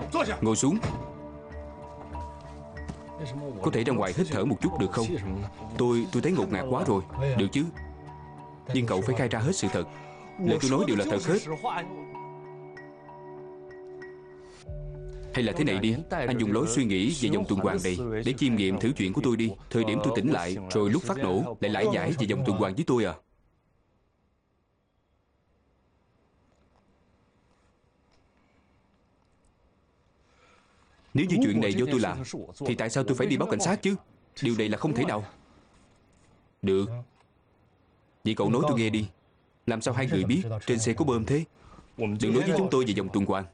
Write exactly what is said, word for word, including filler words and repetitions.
Ngồi xuống. Có thể ra ngoài hít thở một chút được không? Tôi tôi thấy ngột ngạt quá rồi. Được chứ. Nhưng cậu phải khai ra hết sự thật. Lời tôi nói đều là thật hết. Hay là thế này đi, anh dùng lối suy nghĩ về vòng tuần hoàn này để chiêm nghiệm thử chuyện của tôi đi. Thời điểm tôi tỉnh lại, rồi lúc phát nổ lại lải giải về vòng tuần hoàn với tôi à? Nếu như chuyện này do tôi làm, thì tại sao tôi phải đi báo cảnh sát chứ? Điều này là không thể nào. Được. Vậy cậu nói tôi nghe đi. Làm sao hai người biết trên xe có bom thế? Đừng nói với chúng tôi về vòng tuần hoàn.